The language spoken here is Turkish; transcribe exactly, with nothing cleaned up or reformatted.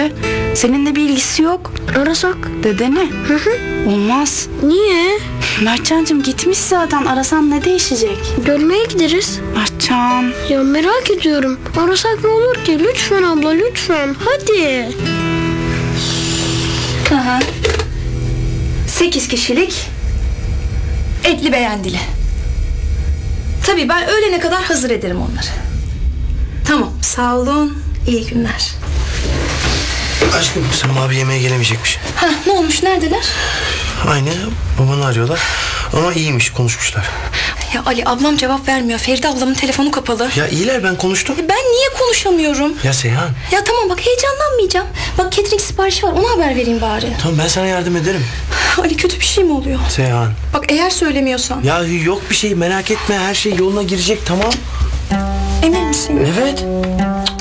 işte. Seninle bir ilgisi yok. Arasak? Dedeni. Hı hı. Olmaz. Niye? Mertcan'cığım gitmiş zaten. Arasan ne değişecek? Görmeye gideriz. Mertcan. Ya merak ediyorum. Arasak ne olur ki? Lütfen abla lütfen. Hadi. Aha. Sekiz kişilik etli beğendili. Tabii ben öğlene kadar hazır ederim onları. Tamam, sağ olun. İyi günler. Aşkım Sırım abi yemeğe gelemeyecekmiş. Ha, ne olmuş, neredeler? Aynı babanı arıyorlar. Ama iyiymiş, konuşmuşlar. Ya Ali, ablam cevap vermiyor. Feride ablamın telefonu kapalı. Ya iyiler, ben konuştum. Ben niye konuşamıyorum? Ya Seyhan. Ya tamam bak, heyecanlanmayacağım. Bak catering siparişi var, ona haber vereyim bari. Tamam, ben sana yardım ederim. Ali, kötü bir şey mi oluyor? Seyhan. Bak eğer söylemiyorsan. Ya yok bir şey, merak etme, her şey yoluna girecek, tamam. Emin misin? Evet.